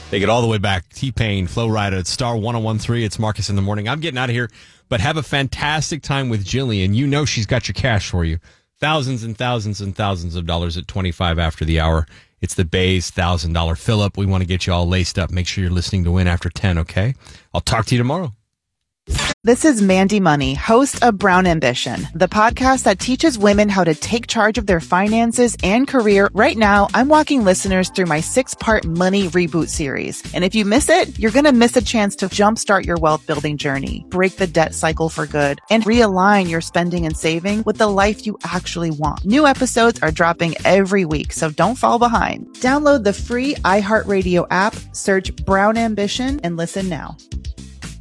Take it all the way back. T-Pain, Flo Rida, it's Star 101.3. It's Marcus in the Morning. I'm getting out of here, but have a fantastic time with Jillian. You know she's got your cash for you. Thousands and thousands and thousands of dollars at 25 after the hour. It's the Bay's $1,000 fill-up. We want to get you all laced up. Make sure you're listening to Win after 10, okay? I'll talk to you tomorrow. This is Mandy Money, host of Brown Ambition, the podcast that teaches women how to take charge of their finances and career. Right now, I'm walking listeners through my 6-part money reboot series. And if you miss it, you're going to miss a chance to jumpstart your wealth building journey, break the debt cycle for good, and realign your spending and saving with the life you actually want. New episodes are dropping every week, so don't fall behind. Download the free iHeartRadio app, search Brown Ambition, and listen now.